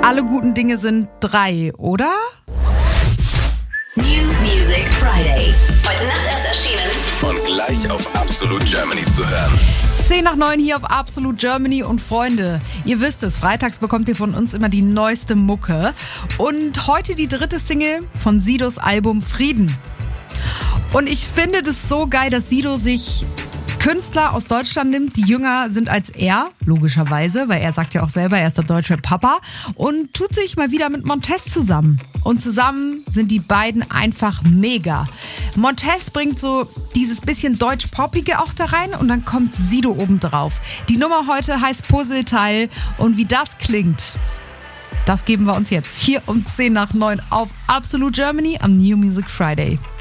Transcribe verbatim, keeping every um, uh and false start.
Alle guten Dinge sind drei, oder? New Music Friday. Heute Nacht erst erschienen. Und gleich auf Absolute Germany zu hören. zehn nach neun hier auf Absolute Germany und Freunde, ihr wisst es, freitags bekommt ihr von uns immer die neueste Mucke. Und heute die dritte Single von Sidos Album Frieden. Und ich finde das so geil, dass Sido sich Künstler aus Deutschland nimmt, die jünger sind als er, logischerweise, weil er sagt ja auch selber, er ist der deutsche Papa, und tut sich mal wieder mit Montez zusammen. Und zusammen sind die beiden einfach mega. Montez bringt so dieses bisschen deutsch-poppige auch da rein und dann kommt Sido obendrauf. Die Nummer heute heißt Puzzleteil und wie das klingt, das geben wir uns jetzt hier um zehn nach neun auf Absolute Germany am New Music Friday.